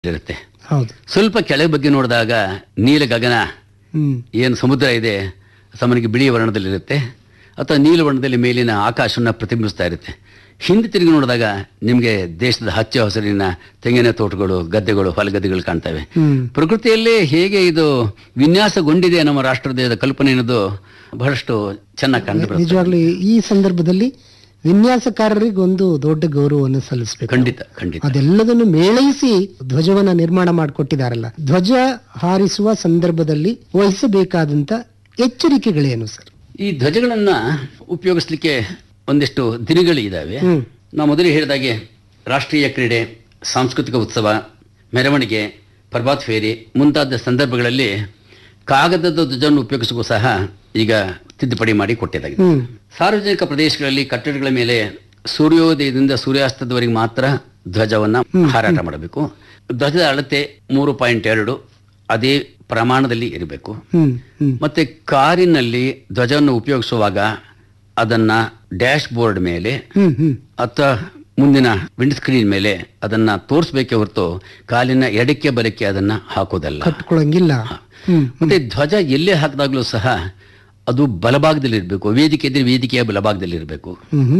ಇರುತ್ತೆ. ಹೌದು. ಸ್ವಲ್ಪ ಕೆಳಗೆ ಬಗ್ಗೆ ನೋಡಿದಾಗ ನೀಲ ಗಗನ ಏನು ಸಮುದ್ರ ಇದೆ ಸಾಮಾನ್ಯವಾಗಿ ಬಿಳಿ ವರ್ಣದಲ್ಲಿರುತ್ತೆ ಅಥವಾ ನೀಲ ವರ್ಣದಲ್ಲಿ ಮೇಲಿನ ಆಕಾಶವನ್ನು ಪ್ರತಿಬಿಂಬಿಸ್ತಾ ಇರುತ್ತೆ. ಹಿಂದೆ ತಿರುಗಿ ನೋಡಿದಾಗ ನಿಮಗೆ ದೇಶದ ಹಚ್ಚ ಹಸಿರಿನ ತೆಂಗಿನ ತೋಟಗಳು, ಗದ್ದೆಗಳು, ಹೊಲಗದ್ದೆಗಳು ಕಾಣ್ತವೆ. ಪ್ರಕೃತಿಯಲ್ಲೇ ಹೇಗೆ ಇದು ವಿನ್ಯಾಸಗೊಂಡಿದೆ ನಮ್ಮ ರಾಷ್ಟ್ರದ ಕಲ್ಪನೆ ಅನ್ನೋದು ಬಹಳಷ್ಟು ಚೆನ್ನಾಗಿ ಕಂಡು ನಿಜವಾಗ್ಲೂ ಈ ಸಂದರ್ಭದಲ್ಲಿ ವಿನ್ಯಾಸಕಾರರಿಗೆ ಒಂದು ದೊಡ್ಡ ಗೌರವವನ್ನು ಸಲ್ಲಿಸಬೇಕು. ಖಂಡಿತ ಖಂಡಿತ. ಅದೆಲ್ಲದನ್ನು ಮೇಳೈಸಿ ಧ್ವಜವನ್ನ ನಿರ್ಮಾಣ ಮಾಡಿಕೊಟ್ಟಿದ್ದಾರಲ್ಲ. ಧ್ವಜ ಹಾರಿಸುವ ಸಂದರ್ಭದಲ್ಲಿ ವಹಿಸಬೇಕಾದಂತ ಎಚ್ಚರಿಕೆಗಳೇನು ಸರ್? ಈ ಧ್ವಜಗಳನ್ನ ಉಪಯೋಗಿಸ್ಲಿಕ್ಕೆ ಒಂದಿಷ್ಟು ದಿನಗಳಿದ್ದಾವೆ. ನಾವು ಮೊದಲೇ ಹೇಳಿದಾಗೆ ರಾಷ್ಟ್ರೀಯ ಕ್ರೀಡೆ, ಸಾಂಸ್ಕೃತಿಕ ಉತ್ಸವ, ಮೆರವಣಿಗೆ, ಪ್ರಭಾತ್ ಫೇರಿ ಮುಂತಾದ ಸಂದರ್ಭಗಳಲ್ಲಿ ಕಾಗದದ ಧ್ವಜವನ್ನು ಉಪಯೋಗಿಸುವ ಸಹ ಈಗ ತಿದ್ದುಪಡಿ ಮಾಡಿ ಕೊಟ್ಟಿದ್ದಾಗಿದೆ. ಸಾರ್ವಜನಿಕ ಪ್ರದೇಶಗಳಲ್ಲಿ ಕಟ್ಟಡಗಳ ಮೇಲೆ ಸೂರ್ಯೋದಯದಿಂದ ಸೂರ್ಯಾಸ್ತದವರೆಗೆ ಮಾತ್ರ ಧ್ವಜವನ್ನ ಹಾರಾಟ ಮಾಡಬೇಕು. ಧ್ವಜದ ಅಳತೆ 3.2 ಅದೇ ಪ್ರಮಾಣದಲ್ಲಿ ಇರಬೇಕು. ಮತ್ತೆ ಕಾರಿನಲ್ಲಿ ಧ್ವಜವನ್ನು ಉಪಯೋಗಿಸುವಾಗ ಅದನ್ನ ಡ್ಯಾಶ್ ಬೋರ್ಡ್ ಮೇಲೆ ಅಥವಾ ಮುಂದಿನ ವಿಂಡ್ ಸ್ಕ್ರೀನ್ ಮೇಲೆ ಅದನ್ನ ತೋರಿಸಬೇಕೇ ಹೊರತು ಕಾಲಿನ ಎಡಕ್ಕೆ ಬಲಕ್ಕೆ ಅದನ್ನ ಹಾಕೋದಲ್ಲ, ಕಟ್ಕೊಳ್ಳಂಗಿಲ್ಲ. ಮತ್ತೆ ಧ್ವಜ ಎಲ್ಲೇ ಹಾಕಿದಾಗ್ಲೂ ಸಹ ಅದು ಬಲಭಾಗದಲ್ಲಿ ಇರಬೇಕು. ವೇದಿಕೆ ಇದ್ರೆ ವೇದಿಕೆಯ ಬಲಭಾಗದಲ್ಲಿ ಇರಬೇಕು.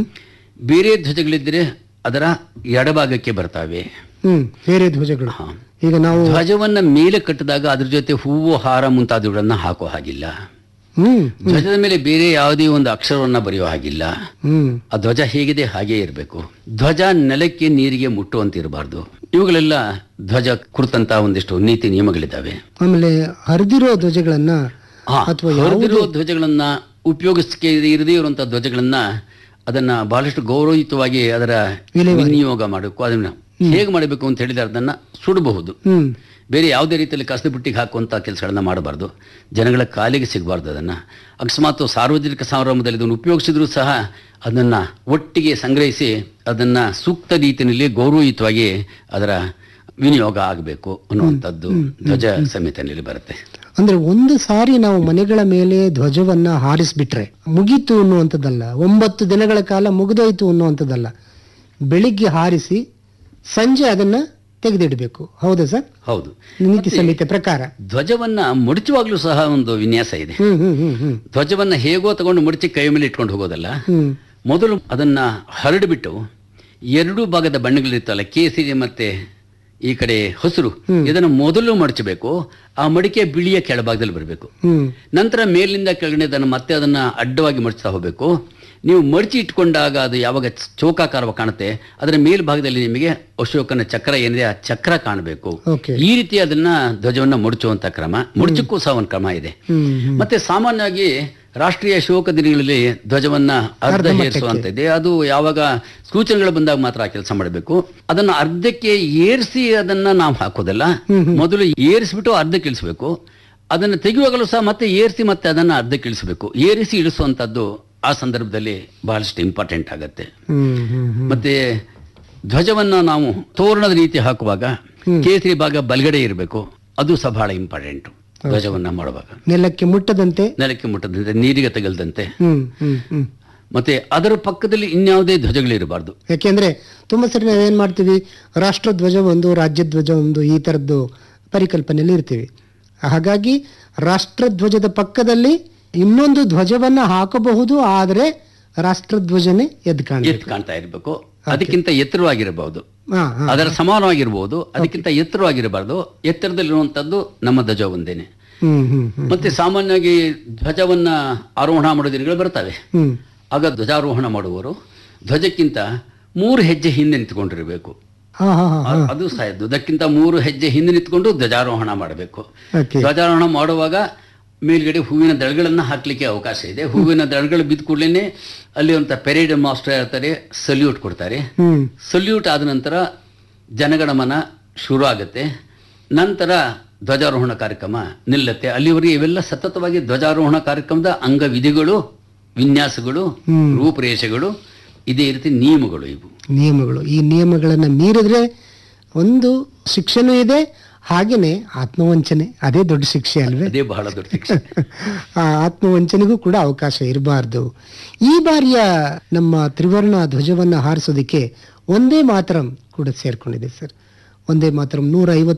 ಬೇರೆ ಧ್ವಜಗಳಿದ್ರೆ ಅದರ ಎಡಭಾಗಕ್ಕೆ ಬರ್ತಾವೆ ಬೇರೆ ಧ್ವಜಗಳು. ಈಗ ನಾವು ಧ್ವಜವನ್ನ ಮೇಲೆ ಕಟ್ಟಿದಾಗ ಅದ್ರ ಜೊತೆ ಹೂವು, ಹಾರ ಮುಂತಾದವುಗಳನ್ನ ಹಾಕೋ ಹಾಗಿಲ್ಲ. ಧ್ವಜದ ಮೇಲೆ ಬೇರೆ ಯಾವುದೇ ಒಂದು ಅಕ್ಷರವನ್ನ ಬರೆಯೋ ಹಾಗಿಲ್ಲ. ಆ ಧ್ವಜ ಹೇಗಿದೆ ಹಾಗೇ ಇರಬೇಕು. ಧ್ವಜ ನೆಲಕ್ಕೆ ನೀರಿಗೆ ಮುಟ್ಟುವಂತೆ ಇರಬಾರ್ದು. ಇವುಗಳೆಲ್ಲ ಧ್ವಜ ಕುರಿತಂತ ಒಂದಿಷ್ಟು ನೀತಿ ನಿಯಮಗಳಿದ್ದಾವೆ. ಆಮೇಲೆ ಹರಿದಿರೋ ಧ್ವಜಗಳನ್ನ ಹರಿದಿರೋ ಧ್ವಜಗಳನ್ನ ಉಪಯೋಗಿಸಕ್ಕೆ ಇರದೇ ಇರುವಂತಹ ಧ್ವಜಗಳನ್ನ ಅದನ್ನ ಬಹಳಷ್ಟು ಗೌರವಯುತವಾಗಿ ಅದರ ವಿನಿಯೋಗ ಮಾಡಬೇಕು. ಅದನ್ನ ಹೇಗೆ ಮಾಡಬೇಕು ಅಂತ ಹೇಳಿದ್ರೆ ಅದನ್ನ ಸುಡಬಹುದು. ಬೇರೆ ಯಾವುದೇ ರೀತಿಯಲ್ಲಿ ಕಸದ ಬುಟ್ಟಿಗೆ ಹಾಕುವಂಥ ಕೆಲಸಗಳನ್ನ ಮಾಡಬಾರ್ದು. ಜನಗಳ ಕಾಲಿಗೆ ಸಿಗಬಾರ್ದು. ಅದನ್ನು ಅಕಸ್ಮಾತ್ ಸಾರ್ವಜನಿಕ ಸಂಭ್ರಮದಲ್ಲಿ ಇದನ್ನು ಉಪಯೋಗಿಸಿದ್ರೂ ಸಹ ಅದನ್ನು ಒಟ್ಟಿಗೆ ಸಂಗ್ರಹಿಸಿ ಅದನ್ನು ಸೂಕ್ತ ರೀತಿಯಲ್ಲಿ ಗೌರವಯುತವಾಗಿ ಅದರ ವಿನಿಯೋಗ ಆಗಬೇಕು ಅನ್ನುವಂಥದ್ದು ಧ್ವಜ ಸಂಹಿತೆಯಲ್ಲಿ ಬರುತ್ತೆ. ಅಂದ್ರೆ ಒಂದು ಸಾರಿ ನಾವು ಮನೆಗಳ ಮೇಲೆ ಧ್ವಜವನ್ನ ಹಾರಿಸ್ಬಿಟ್ರೆ ಮುಗೀತು ಅನ್ನುವಂಥದ್ದಲ್ಲ, 9 ದಿನಗಳ ಕಾಲ ಮುಗಿದೋಯ್ತು ಅನ್ನುವಂಥದ್ದಲ್ಲ. ಬೆಳಿಗ್ಗೆ ಹಾರಿಸಿ ಸಂಜೆ ಅದನ್ನ ತೆಗೆದಿಡಬೇಕು. ಹೌದಾ ಸರ್? ಹೌದು. ನೀತಿ ಸಂಹಿತೆ ಪ್ರಕಾರ ಧ್ವಜವನ್ನ ಮುಡಿಚುವಾಗ್ಲೂ ಸಹ ಒಂದು ವಿನ್ಯಾಸ ಇದೆ. ಧ್ವಜವನ್ನ ಹೇಗೋ ತಗೊಂಡು ಮುಡಿಚಿ ಕೈ ಮೇಲೆ ಇಟ್ಕೊಂಡು ಹೋಗೋದಲ್ಲ. ಮೊದಲು ಅದನ್ನ ಹರಡಿಬಿಟ್ಟು ಎರಡೂ ಭಾಗದ ಬಣ್ಣಗಳಿರ್ತಲ್ಲ, ಕೇಸರಿ ಮತ್ತೆ ಈ ಕಡೆ ಹಸಿರು, ಇದನ್ನು ಮೊದಲು ಮಡಚಬೇಕು. ಆ ಮಡಿಕೆ ಬಿಳಿಯ ಕೆಳಭಾಗದಲ್ಲಿ ಬರಬೇಕು. ನಂತರ ಮೇಲಿಂದ ಕೆಳಗಡೆ ಮತ್ತೆ ಅದನ್ನ ಅಡ್ಡವಾಗಿ ಮಡಚ್ತಾ ಹೋಗಬೇಕು. ನೀವು ಮಡಚಿ ಇಟ್ಕೊಂಡಾಗ ಅದು ಯಾವಾಗ ಚೌಕಾಕಾರವಾಗಿ ಕಾಣುತ್ತೆ ಅದರ ಮೇಲ್ಭಾಗದಲ್ಲಿ ನಿಮಗೆ ಅಶೋಕನ ಚಕ್ರ ಏನಿದೆ ಆ ಚಕ್ರ ಕಾಣಬೇಕು. ಈ ರೀತಿ ಅದನ್ನ ಧ್ವಜವನ್ನ ಮುಡಚುವಂತ ಕ್ರಮ, ಮುಡಚಕ್ಕೂ ಸಹ ಒಂದು ಕ್ರಮ ಇದೆ. ಮತ್ತೆ ಸಾಮಾನ್ಯವಾಗಿ ರಾಷ್ಟ್ರೀಯ ಶೋಕ ದಿನಗಳಲ್ಲಿ ಧ್ವಜವನ್ನ ಅರ್ಧ ಏರಿಸುವಂತಿದೆ. ಅದು ಯಾವಾಗ ಸೂಚನೆಗಳು ಬಂದಾಗ ಮಾತ್ರ ಕೆಲಸ ಮಾಡಬೇಕು. ಅದನ್ನ ಅರ್ಧಕ್ಕೆ ಏರಿಸಿ ಅದನ್ನ ನಾವು ಹಾಕೋದಲ್ಲ, ಮೊದಲು ಏರಿಸ್ಬಿಟ್ಟು ಅರ್ಧಕ್ಕೆ ಇಳಿಸಬೇಕು. ಅದನ್ನ ತೆಗೆಯುವಾಗಲೂ ಸಹ ಮತ್ತೆ ಏರಿಸಿ ಮತ್ತೆ ಅದನ್ನ ಅರ್ಧಕ್ಕೆ ಇಳಿಸಬೇಕು. ಏರಿಸಿ ಇಳಿಸುವಂತದ್ದು ಆ ಸಂದರ್ಭದಲ್ಲಿ ಬಹಳಷ್ಟು ಇಂಪಾರ್ಟೆಂಟ್ ಆಗತ್ತೆ. ಮತ್ತೆ ಧ್ವಜವನ್ನ ನಾವು ತೋರಣದ ರೀತಿ ಹಾಕುವಾಗ ಕೇಸರಿ ಭಾಗ ಬಲಗಡೆ ಇರಬೇಕು. ಅದು ಸಹ ಬಹಳ ಇಂಪಾರ್ಟೆಂಟ್. ಧ್ವಜವನ್ನ ಮಾಡುವಾಗ ನೆಲಕ್ಕೆ ಮುಟ್ಟದಂತೆ ನೀರಿಗೆ ತಗಲ್ದಂತೆ. ಮತ್ತೆ ಅದರ ಪಕ್ಕದಲ್ಲಿ ಇನ್ಯಾವುದೇ ಧ್ವಜಗಳಿರಬಾರ್ದು. ಯಾಕೆಂದ್ರೆ ತುಂಬಾ ಸರಿ ನಾವೇನ್ ಮಾಡ್ತೀವಿ, ರಾಷ್ಟ್ರ ಧ್ವಜ ಒಂದು, ರಾಜ್ಯ ಧ್ವಜ ಒಂದು, ಈ ತರದ್ದು ಪರಿಕಲ್ಪನೆಯಲ್ಲಿ ಇರ್ತೀವಿ. ಹಾಗಾಗಿ ರಾಷ್ಟ್ರ ಧ್ವಜದ ಪಕ್ಕದಲ್ಲಿ ಇನ್ನೊಂದು ಧ್ವಜವನ್ನ ಹಾಕಬಹುದು, ಆದ್ರೆ ರಾಷ್ಟ್ರಧ್ವಜನೇ ಎದ್ದು ಕಾಣ್ತಾ ಇರಬೇಕು. ಅದಕ್ಕಿಂತ ಎತ್ತರವಾಗಿರಬಹುದು, ಅದರ ಸಮಾನವಾಗಿರಬಹುದು, ಅದಕ್ಕಿಂತ ಎತ್ತರವಾಗಿರಬಾರ್ದು. ಎತ್ತರದಲ್ಲಿರುವಂತದ್ದು ನಮ್ಮ ಧ್ವಜ ಒಂದೇನೆ. ಮತ್ತೆ ಸಾಮಾನ್ಯವಾಗಿ ಧ್ವಜವನ್ನ ಆರೋಹಣ ಮಾಡೋ ದಿನಗಳು ಬರ್ತವೆ. ಆಗ ಧ್ವಜಾರೋಹಣ ಮಾಡುವವರು ಧ್ವಜಕ್ಕಿಂತ 3 ಹೆಜ್ಜೆ ಹಿಂದೆ ನಿಂತ್ಕೊಂಡಿರಬೇಕು. ಅದು ಸಹ ಧ್ವಜಕ್ಕಿಂತ 3 ಹೆಜ್ಜೆ ಹಿಂದೆ ನಿಂತ್ಕೊಂಡು ಧ್ವಜಾರೋಹಣ ಮಾಡಬೇಕು. ಧ್ವಜಾರೋಹಣ ಮಾಡುವಾಗ ಮೇಲ್ಗಡೆ ಹೂವಿನ ದಳಗಳನ್ನ ಹಾಕ್ಲಿಕ್ಕೆ ಅವಕಾಶ ಇದೆ. ಹೂವಿನ ದಳಗಳು ಬಿದ್ದ ಕೂಡಲೇ ಅಲ್ಲಿ ಒಂದು ಪೆರೇಡ್ ಮಾಸ್ಟರ್ ಇರ್ತಾರೆ, ಸಲ್ಯೂಟ್ ಕೊಡ್ತಾರೆ. ಸಲ್ಯೂಟ್ ಆದ ನಂತರ ಜನಗಣಮನ ಶುರು ಆಗುತ್ತೆ. ನಂತರ ಧ್ವಜಾರೋಹಣ ಕಾರ್ಯಕ್ರಮ ನಿಲ್ಲುತ್ತೆ. ಅಲ್ಲಿವರೆಗೆ ಇವೆಲ್ಲ ಸತತವಾಗಿ ಧ್ವಜಾರೋಹಣ ಕಾರ್ಯಕ್ರಮದ ಅಂಗವಿಧಿಗಳು, ವಿನ್ಯಾಸಗಳು, ರೂಪರೇಷೆಗಳು, ಇದೇ ರೀತಿ ನಿಯಮಗಳು. ಈ ನಿಯಮಗಳನ್ನ ಮೀರಿದ್ರೆ ಒಂದು ಶಿಕ್ಷೆನೂ ಇದೆ, ಹಾಗೇನೆ ಆತ್ಮವಂಚನೆ, ಅದೇ ದೊಡ್ಡ ಶಿಕ್ಷೆ ಅಲ್ವೇ? ಅದೇ ಬಹಳ ದೊಡ್ಡ ಶಿಕ್ಷೆ. ಆ ಆತ್ಮವಂಚನೆಗೂ ಕೂಡ ಅವಕಾಶ ಇರಬಾರ್ದು. ಈ ಬಾರಿಯ ನಮ್ಮ ತ್ರಿವರ್ಣ ಧ್ವಜವನ್ನ ಹಾರಿಸೋದಕ್ಕೆ ಒಂದೇ ಮಾತರಂ ಕೂಡ ಸೇರ್ಕೊಂಡಿದೆ ಸರ್. ಒಂದೇ ಮಾತರಂ 150